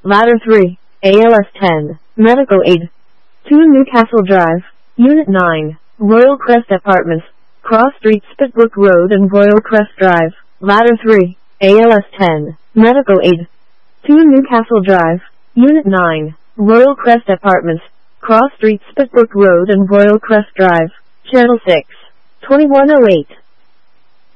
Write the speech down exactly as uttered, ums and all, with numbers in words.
Ladder three, A L S ten, Medical Aid. two Newcastle Drive, Unit nine, Royal Crest Apartments, Cross Street, Spitbrook Road and Royal Crest Drive. Ladder three, A L S ten, Medical Aid. two Newcastle Drive, Unit nine, Royal Crest Apartments, Cross Street, Spitbrook Road and Royal Crest Drive. Channel six, twenty-one oh eight.